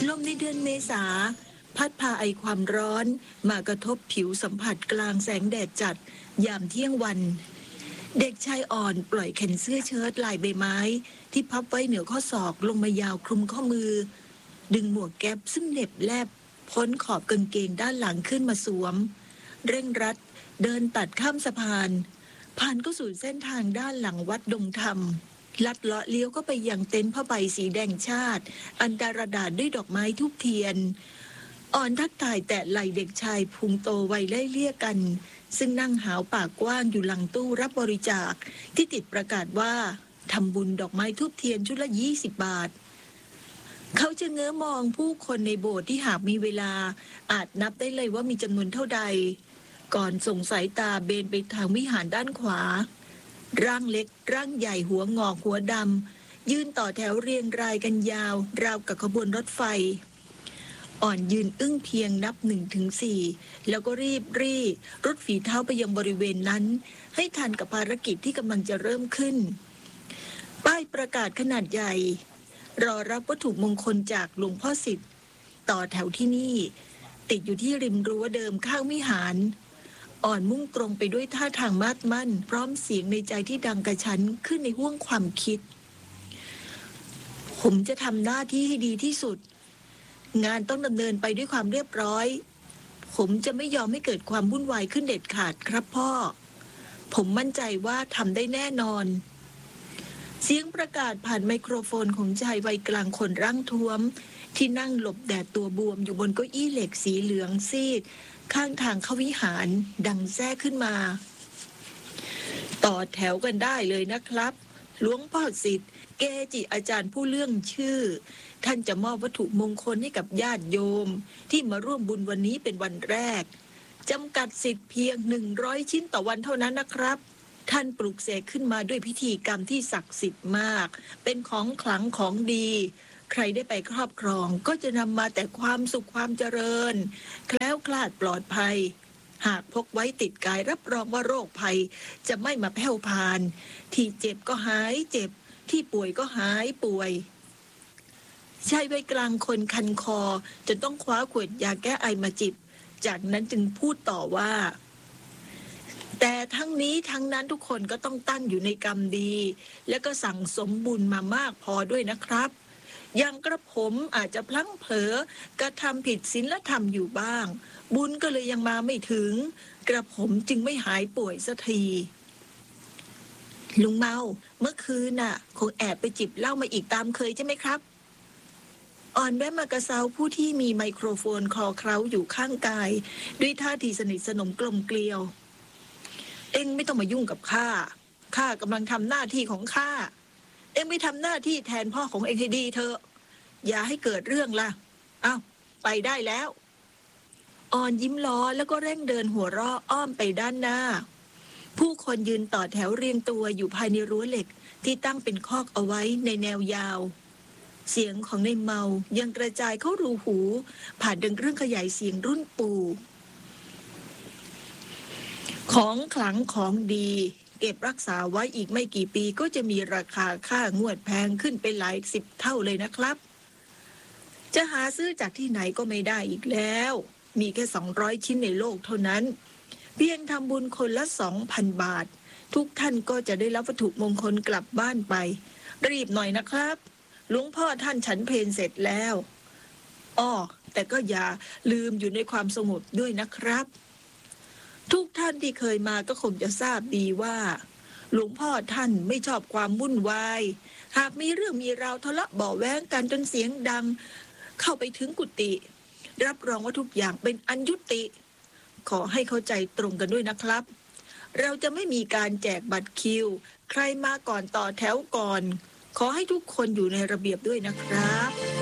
ลมในเดือนเมษาพัดพาไอความร้อนมากระทบผิวสัมผัสกลางแสงแดดจัดยามเที่ยงวัน เด็กชายอ่อนปล่อยแขนเสื้อเชิ้ตลายใบไม้ที่พับไว้เหนือข้อศอกลงมายาวคลุมข้อมือดึงหมวกแก๊ปซึ่งเหน็บแลบพ้นขอบกางเกงด้านหลังขึ้นมาสวมเร่งรัดเดินตัดข้ามสะพานผ่านเข้าสู่เส้นทางด้านหลังวัดดงธรรมลัดเลาะเลี้ยวก็ไปยังเต็นท์ผ้าใบสีแดงชาติอันดารดาษด้วยดอกไม้ทุกเทียนอ่อนทักทายแต่ไหลเด็กชายพุงโตวัยไล่เลี่ยกันซึ่งนั่งหาวปากกว้างอยู่หลังตู้รับบริจาคที่ติดประกาศว่าทำบุญดอกไม้ทุบเทียนชุดละ20 บาทเขาจะเง้อมองผู้คนในโบสถ์ที่หากมีเวลาอาจนับได้เลยว่ามีจำนวนเท่าใดก่อนส่งสายตาเบนไปทางวิหารด้านขวาร่างเล็กร่างใหญ่หัวงอกหัวดำยืนต่อแถวเรียงรายกันยาวราวกับขบวนรถไฟอ่อนยืนอึ้งเพียงนับ1 ถึง 4แล้วก็รีบรถฝีเท้าไปยังบริเวณนั้นให้ทันกับภารกิจที่กำลังจะเริ่มขึ้นป้ายประกาศขนาดใหญ่รอรับวัตถุมงคลจากหลวงพ่อสิทธิ์ต่อแถวที่นี่ติดอยู่ที่ริมรั้วเดิมข้างวิหารอ่อนมุ่งตรงไปด้วยท่าทางมาดมั่นพร้อมเสียงในใจที่ดังกระชั้นขึ้นในห้วงความคิดผมจะทำหน้าที่ให้ดีที่สุดงานต้องดำเนินไปด้วยความเรียบร้อยผมจะไม่ยอมให้เกิดความวุ่นวายขึ้นเด็ดขาดครับพ่อผมมั่นใจว่าทำได้แน่นอนเสียงประกาศผ่านไมโครโฟนของชายวัยกลางคนร่างท้วมที่นั่งหลบแดดตัวบวมอยู่บนเก้าอี้เหล็กสีเหลืองซีดข้างทางเข้าวิหารดังแท้ขึ้นมาต่อแถวกันได้เลยนะครับหลวงพ่อสิทธิ์เกจิอาจารย์ผู้เรื่องชื่อท่านจะมอบวัตถุมงคลให้กับญาติโยมที่มาร่วมบุญวันนี้เป็นวันแรกจำกัดสิทธิ์เพียง100 ชิ้นต่อวันเท่านั้นนะครับท่านปลุกเสกขึ้นมาด้วยพิธีกรรมที่ศักดิ์สิทธิ์มากเป็นของขลังของดีใครได้ไปครอบครองก็จะนำมาแต่ความสุขความเจริญแคล้วคลาดปลอดภัยหากพกไว้ติดกายรับรองว่าโรคภัยจะไม่มาแผ่วพานที่เจ็บก็หายเจ็บที่ป่วยก็หายป่วยชายวัยกลางคนคันคอจนต้องคว้าขวดยาแก้ไอมาจิบจากนั้นจึงพูดต่อว่าแต่ทั้งนี้ทั้งนั้นทุกคนก็ต้องตั้งอยู่ในกรรมดีและก็สั่งสมบุญมามากพอด้วยนะครับอย่างกระผมอาจจะพลั้งเผลอกระทำผิดศีลธรรมอยู่บ้างบุญก็เลยยังมาไม่ถึงกระผมจึงไม่หายป่วยสักทีลุงเมาเมื่อคืนน่ะคงแอบไปจิบเหล้ามาอีกตามเคยใช่ไหมครับอ่อนแวะมากระเซาผู้ที่มีไมโครโฟนคลอเคล้าอยู่ข้างกายด้วยท่าทีสนิทสนมกลมเกลียวเอ็งไม่ต้องมายุ่งกับข้ากำลังทำหน้าที่ของข้าเอ็งไม่ทำหน้าที่แทนพ่อของเอ็งให้ดีเถอะอย่าให้เกิดเรื่องล่ะเอ้าไปได้แล้วอ่อนยิ้มล้อแล้วก็เร่งเดินหัวเราะอ้อมไปด้านหน้าผู้คนยืนต่อแถวเรียงตัวอยู่ภายในรั้วเหล็กที่ตั้งเป็นคอกเอาไว้ในแนวยาวเสียงของในเมายังกระจายเข้ารูหูผ่านดังเครื่องขยายเสียงรุ่นปู่ของขลังของดีเก็บรักษาไว้อีกไม่กี่ปีก็จะมีราคาค่างวดแพงขึ้นเป็นหลาย10 เท่าเลยนะครับจะหาซื้อจากที่ไหนก็ไม่ได้อีกแล้วมีแค่200 ชิ้นในโลกเท่านั้นเพียงทำบุญคนละ 2,000 บาททุกท่านก็จะได้รับวัตถุมงคลกลับบ้านไปรีบหน่อยนะครับหลวงพ่อท่านฉันเพลเสร็จแล้วอ้อแต่ก็อย่าลืมอยู่ในความสงบด้วยนะครับทุกท่านที่เคยมาก็คงจะทราบดีว่าหลวงพ่อท่านไม่ชอบความวุ่นวายหากมีเรื่องมีราวทะเลาะเบาะแว้งกันจนเสียงดังเข้าไปถึงกุฏิรับรองว่าทุกอย่างเป็นอันยุติขอให้เข้าใจตรงกันด้วยนะครับเราจะไม่มีการแจกบัตรคิวใครมาก่อนต่อแถวก่อนขอให้ทุกคนอยู่ในระเบียบด้วยนะครับ